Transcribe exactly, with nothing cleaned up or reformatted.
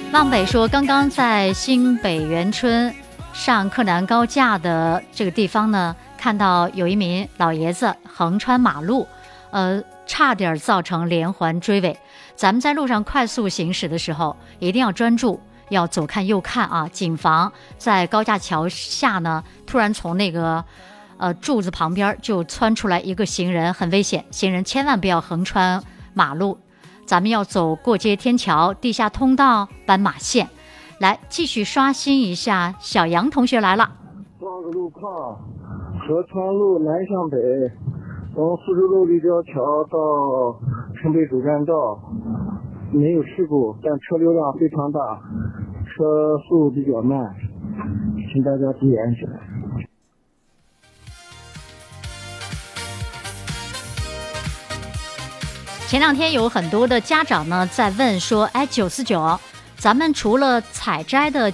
望北说，刚刚在新北园村上柯南高架的这个地方呢，看到有一名老爷子横穿马路，呃，差点造成连环追尾。咱们在路上快速行驶的时候，一定要专注，要左看右看啊，谨防在高架桥下呢，突然从那个呃柱子旁边就窜出来一个行人，很危险，行人千万不要横穿马路。咱们要走过街天桥、地下通道、斑马线。来，继续刷新一下，小杨同学来了。 双子路况，河川路南向北，从苏州路立交桥到城北主干道没有事故，但车流量非常大，车速比较慢，请大家注意安全。 前两天有很多的家长呢在问说，哎，九四九，咱们除了采摘的